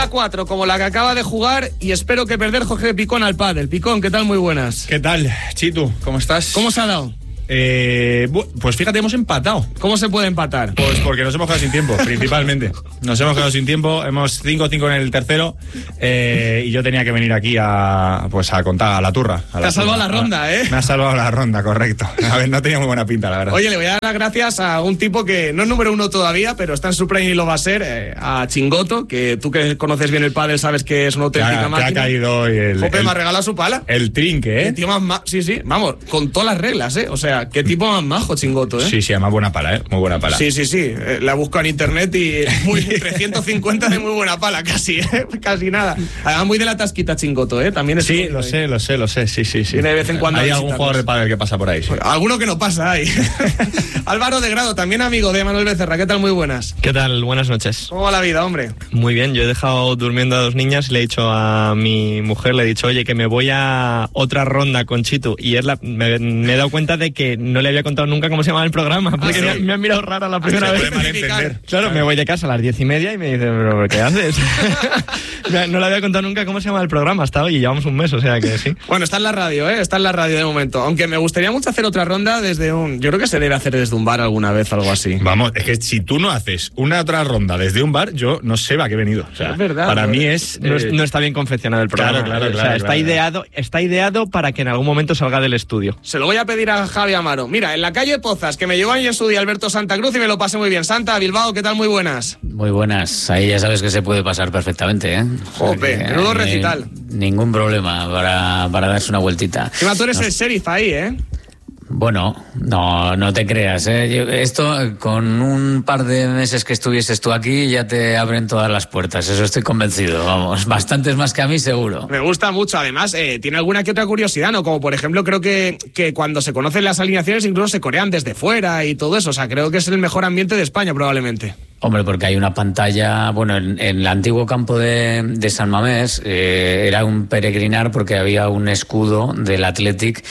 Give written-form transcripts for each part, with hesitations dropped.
4 como la que acaba de jugar y espero que perder Jorge Picón al pádel. Picón, ¿qué tal? Muy buenas. ¿Qué tal, Chitu? ¿Cómo estás? ¿Cómo se ha dado? Pues fíjate, hemos empatado. ¿Cómo se puede empatar? Pues porque nos hemos quedado sin tiempo, principalmente. Nos hemos quedado sin tiempo, hemos 5-5 en el tercero y yo tenía que venir aquí a contar a la turra. Te ha salvado la ronda, ¿eh? Me ha salvado la ronda, correcto. A ver, no tenía muy buena pinta, la verdad. Oye, le voy a dar las gracias a un tipo que no es número 1 todavía, pero está en su prime y lo va a ser, a Chingoto, que tú que conoces bien el pádel sabes que es una auténtica máquina. Que ha caído hoy Jope, me ha regalado su pala. El trinque, ¿eh? El tío más sí, vamos, con todas las reglas, ¿eh? O sea, qué tipo más majo, Chingoto, ¿eh? Sí, además buena pala, ¿eh? Muy buena pala. Sí. La busco en internet y 350 de muy buena pala, casi, ¿eh? Casi nada. Además, muy de la tasquita, Chingoto, ¿eh? También es. Sí, lo sé, sí. Viene de vez en cuando. Hay algún jugador de pádel que pasa por ahí, sí. Pues, alguno que no pasa ahí. Álvaro de Grado, también amigo de Manuel Becerra. ¿Qué tal? Muy buenas. ¿Qué tal? Buenas noches. ¿Cómo va la vida, hombre? Muy bien, yo he dejado durmiendo a 2 niñas y le he dicho a mi mujer, le he dicho, oye, que me voy a otra ronda con Chitu. Y me he dado cuenta de que no le había contado nunca cómo se llamaba el programa, porque sí. me han mirado rara la primera vez. Claro, me voy de casa a las 10:30 y me dice, ¿pero qué haces? No le había contado nunca cómo se llama el programa hasta hoy y llevamos un mes, o sea que sí. Bueno, está en la radio, está en la radio de momento. Aunque me gustaría mucho hacer otra ronda yo creo que se debe hacer desde un bar alguna vez, algo así. Vamos, es que si tú no haces una otra ronda desde un bar, yo no sé a qué he venido. O sea, es verdad. Para mí es... No está bien confeccionado el programa. Claro. O sea, está ideado para que en algún momento salga del estudio. Se lo voy a pedir a Javi Amaro. Mira, en la calle Pozas, que me llevó ahí en su día Alberto Santa Cruz y me lo pasé muy bien. Santa, Bilbao, ¿qué tal? Muy buenas. Muy buenas. Ahí ya sabes que se puede pasar perfectamente, ¿eh? Jope, menudo recital. Ningún problema para darse una vueltita. Encima tú eres el sheriff ahí, ¿eh? Bueno, no te creas, ¿eh? Esto, con un par de meses que estuvieses tú aquí, ya te abren todas las puertas. Eso estoy convencido, vamos. Bastantes más que a mí, seguro. Me gusta mucho. Además, tiene alguna que otra curiosidad, ¿no? Como, por ejemplo, creo que cuando se conocen las alineaciones incluso se corean desde fuera y todo eso. O sea, creo que es el mejor ambiente de España, probablemente. Hombre, porque hay una pantalla, bueno, en el antiguo campo de San Mamés era un peregrinar porque había un escudo del Athletic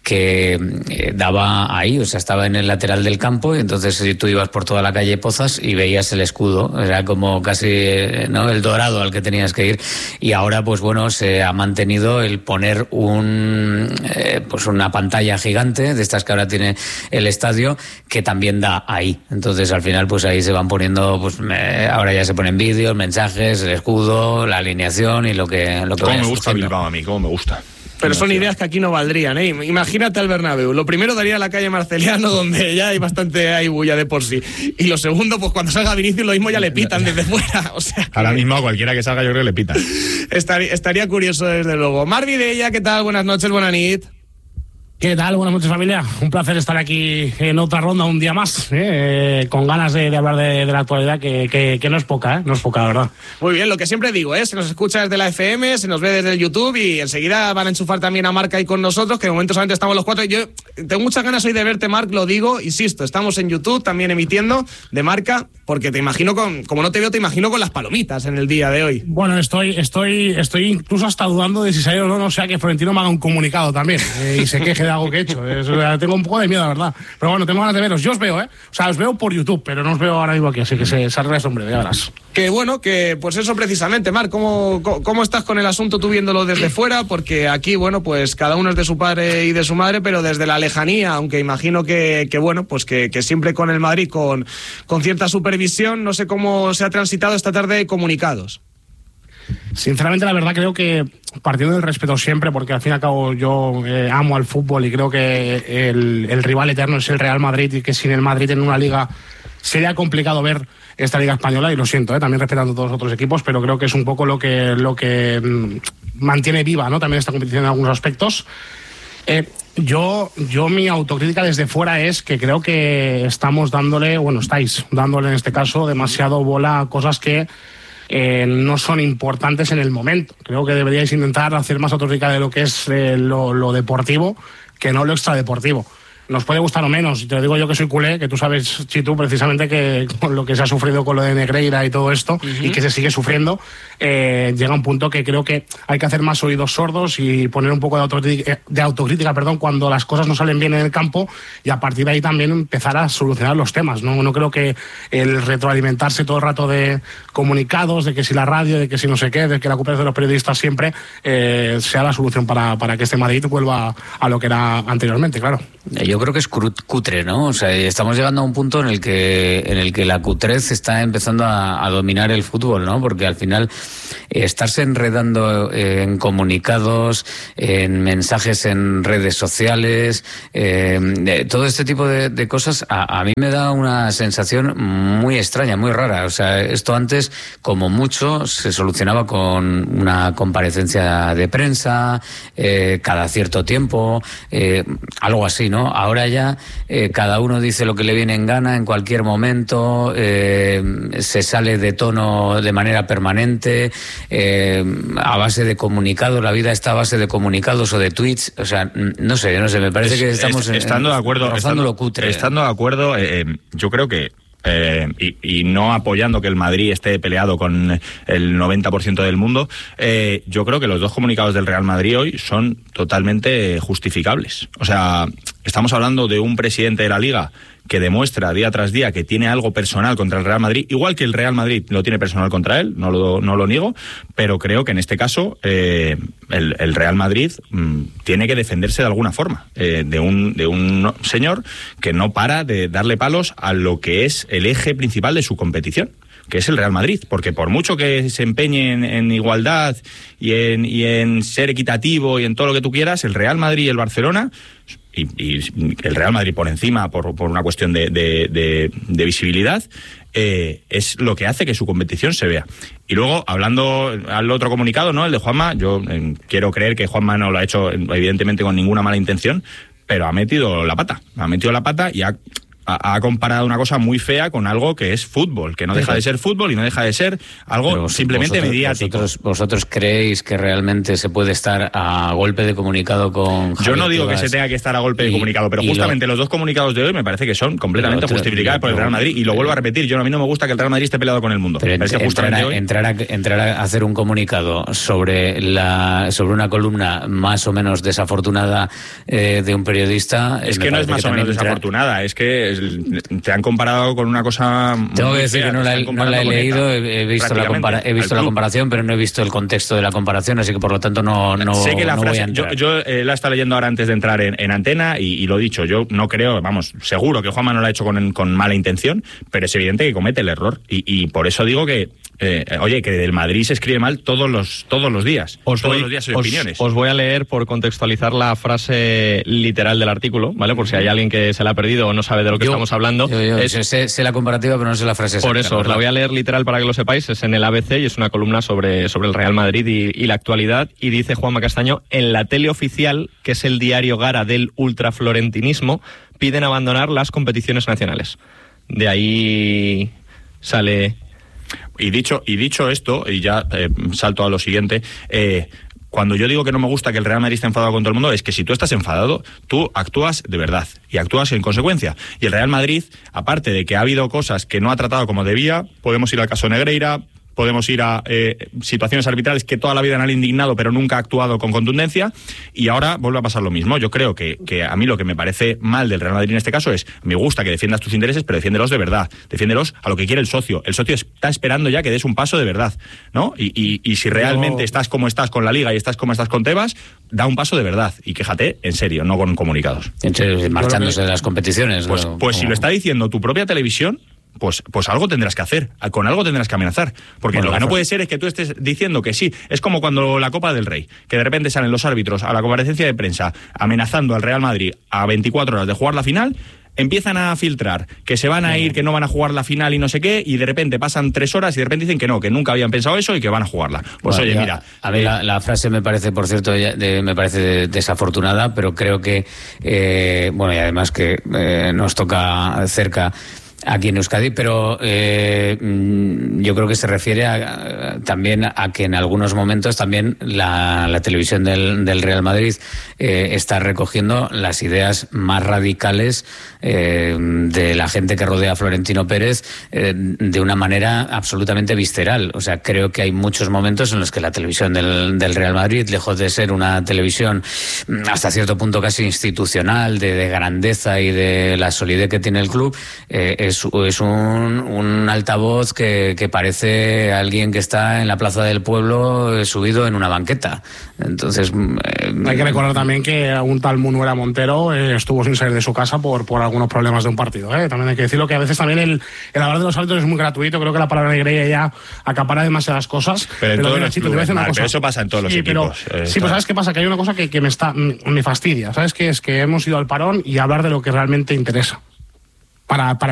que daba ahí, o sea, estaba en el lateral del campo y entonces tú ibas por toda la calle Pozas y veías el escudo, era como casi, ¿no?, el dorado al que tenías que ir. Y ahora, pues bueno, se ha mantenido el poner pues una pantalla gigante de estas que ahora tiene el estadio que también da ahí. Entonces, al final, pues ahí se van poniendo, pues ahora ya se ponen vídeos, mensajes, el escudo, la alineación y lo que cómo me gusta Bilbao a mí, cómo me gusta. Pero son ideas que aquí no valdrían, ¿eh? Imagínate al Bernabéu. Lo primero daría la calle Marceliano, donde ya hay bulla de por sí. Y lo segundo, pues cuando salga Vinicius, lo mismo ya le pitan desde fuera. O sea, ahora mismo a cualquiera que salga yo creo que le pitan. Estaría curioso, desde luego. Mar Vidella, ¿qué tal? Buenas noches, buena nit. ¿Qué tal? Buenas noches, familia. Un placer estar aquí en otra ronda un día más, con ganas de hablar de la actualidad, que no es poca, no es poca, la verdad. Muy bien, lo que siempre digo, se nos escucha desde la FM, se nos ve desde el YouTube y enseguida van a enchufar también a Marc ahí con nosotros, que de momento solamente estamos los 4. Yo tengo muchas ganas hoy de verte, Marc, lo digo, insisto, estamos en YouTube también emitiendo de Marca, porque te imagino como no te veo, te imagino con las palomitas en el día de hoy. Bueno, estoy incluso hasta dudando de si salir o no sea que Florentino me haga un comunicado también y se queje de algo que he hecho. Tengo un poco de miedo, la verdad. Pero bueno, tengo ganas de veros. Yo os veo, O sea, os veo por YouTube, pero no os veo ahora mismo aquí, así que se arregla eso, hombre, ya verás. Que bueno, que pues eso precisamente, Marc, ¿cómo estás con el asunto tú viéndolo desde fuera? Porque aquí, bueno, pues cada uno es de su padre y de su madre, pero desde la lejanía, aunque imagino que bueno, pues que siempre con el Madrid, con cierta supervisión, no sé cómo se ha transitado esta tarde de comunicados. Sinceramente, la verdad, creo que partiendo del respeto siempre, porque al fin y al cabo yo amo al fútbol y creo que el rival eterno es el Real Madrid y que sin el Madrid en una liga sería complicado ver esta liga española, y lo siento, también respetando a todos los otros equipos, pero creo que es un poco lo que mantiene viva, ¿no?, también esta competición en algunos aspectos. Yo mi autocrítica desde fuera es que creo que estáis dándole en este caso demasiado bola a cosas que no son importantes en el momento. Creo que deberíais intentar hacer más autocrítica de lo que es lo deportivo que no lo extradeportivo. nos puede gustar o menos, y te lo digo yo que soy culé, que tú sabes, Chitu, precisamente que con lo que se ha sufrido con lo de Negreira y todo esto, y que se sigue sufriendo, llega un punto que creo que hay que hacer más oídos sordos y poner un poco de autocrítica, cuando las cosas no salen bien en el campo, y a partir de ahí también empezar a solucionar los temas. No creo que el retroalimentarse todo el rato de comunicados, de que si la radio, de que si no sé qué, de que la culpa es de los periodistas siempre, sea la solución para que este Madrid vuelva a lo que era anteriormente, claro. Yo creo que es cutre, ¿no? O sea, estamos llegando a un punto en el que la cutrez está empezando a dominar el fútbol, ¿no? Porque al final estarse enredando en comunicados, en mensajes en redes sociales, todo este tipo de cosas, a mí me da una sensación muy extraña, muy rara. O sea, esto antes, como mucho, se solucionaba con una comparecencia de prensa, cada cierto tiempo, algo así, ¿no? Ahora ya cada uno dice lo que le viene en gana en cualquier momento, se sale de tono de manera permanente, a base de comunicados, la vida está a base de comunicados o de tweets, o sea, no sé, me parece que estamos estando de acuerdo, lo cutre. Estando de acuerdo, yo creo que y no apoyando que el Madrid esté peleado con el 90% del mundo, yo creo que los dos comunicados del Real Madrid hoy son totalmente justificables. O sea, estamos hablando de un presidente de la Liga que demuestra día tras día que tiene algo personal contra el Real Madrid, igual que el Real Madrid lo tiene personal contra él, no lo niego, pero creo que en este caso el Real Madrid tiene que defenderse de alguna forma de un señor que no para de darle palos a lo que es el eje principal de su competición, que es el Real Madrid, porque por mucho que se empeñe en igualdad y en ser equitativo y en todo lo que tú quieras, el Real Madrid y el Barcelona, y el Real Madrid por encima por una cuestión de visibilidad, es lo que hace que su competición se vea. Y luego, hablando al otro comunicado, ¿no? El de Juanma, yo quiero creer que Juanma no lo ha hecho evidentemente con ninguna mala intención, pero ha metido la pata y ha comparado una cosa muy fea con algo que es fútbol, que no deja de ser fútbol y no deja de ser algo simplemente mediático. ¿Vosotros creéis que realmente se puede estar a golpe de comunicado con Javier Yo no digo Tebas, que se tenga que estar a golpe de comunicado, pero justamente los dos comunicados de hoy me parece que son completamente justificados por el Real Madrid, y lo vuelvo a repetir, a mí no me gusta que el Real Madrid esté peleado con el mundo. Pero entrar a hacer un comunicado sobre una columna más o menos desafortunada de un periodista... Es que no es más o menos desafortunada, es que te han comparado con una cosa... Tengo que decir que no la he leído, he visto la comparación, pero no he visto el contexto de la comparación, así que por lo tanto no sé que la frase, voy a entrar. Yo la estaba leyendo ahora antes de entrar en antena y lo dicho, yo no creo, seguro que Juanma no lo ha hecho con mala intención, pero es evidente que comete el error y por eso digo que que del Madrid se escribe mal todos los días. Todos los días hay opiniones. Os voy a leer, por contextualizar, la frase literal del artículo, ¿vale? Por si hay alguien que se la ha perdido o no sabe de lo que estamos hablando. Sé la comparativa, pero no sé la frase exacta. Por eso, os la voy a leer literal para que lo sepáis. Es en el ABC y es una columna sobre el Real Madrid y la actualidad. Y dice Juanma Castaño: en la tele oficial, que es el diario Gara del ultraflorentinismo, piden abandonar las competiciones nacionales. De ahí sale... Y dicho esto, y ya salto a lo siguiente, cuando yo digo que no me gusta que el Real Madrid esté enfadado con todo el mundo, es que si tú estás enfadado, tú actúas de verdad y actúas en consecuencia. Y el Real Madrid, aparte de que ha habido cosas que no ha tratado como debía, podemos ir al caso Negreira, podemos ir a situaciones arbitrales que toda la vida han indignado pero nunca ha actuado con contundencia, y ahora vuelve a pasar lo mismo. Yo creo que a mí lo que me parece mal del Real Madrid en este caso es, me gusta que defiendas tus intereses, pero defiéndelos de verdad, defiéndelos a lo que quiere el socio. El socio está esperando ya que des un paso de verdad, ¿no? Y si realmente estás como estás con la Liga y estás como estás con Tebas, da un paso de verdad y quéjate en serio, no con comunicados. Marchándose de las competiciones. Pues si lo está diciendo tu propia televisión, pues algo tendrás que hacer, con algo tendrás que amenazar, porque lo que no puede ser es que tú estés diciendo que sí. Es como cuando la Copa del Rey, que de repente salen los árbitros a la comparecencia de prensa amenazando al Real Madrid a 24 horas de jugar la final, empiezan a filtrar que se van a ir, que no van a jugar la final y no sé qué, y de repente pasan 3 horas y de repente dicen que no, que nunca habían pensado eso y que van a jugarla. Pues oye, mira... A ver, la frase me parece, por cierto, me parece desafortunada, pero creo que, y además que nos toca cerca aquí en Euskadi, pero yo creo que se refiere también a que en algunos momentos también la televisión del Real Madrid está recogiendo las ideas más radicales de la gente que rodea a Florentino Pérez de una manera absolutamente visceral. O sea, creo que hay muchos momentos en los que la televisión del Real Madrid, lejos de ser una televisión hasta cierto punto casi institucional, de grandeza y de la solidez que tiene el club, es un altavoz que parece alguien que está en la plaza del pueblo subido en una banqueta. Entonces hay que recordar también que un tal Munuera Montero estuvo sin salir de su casa por algunos problemas de un partido. También hay que decirlo, que a veces también el hablar de los árbitros es muy gratuito. Creo que la palabra negra ya acapara demasiadas cosas. Pero en todos los clubes, pero eso pasa en todos los equipos. Pero ¿sabes qué pasa? Que hay una cosa que me fastidia. ¿Sabes qué? Es que hemos ido al parón y hablar de lo que realmente interesa para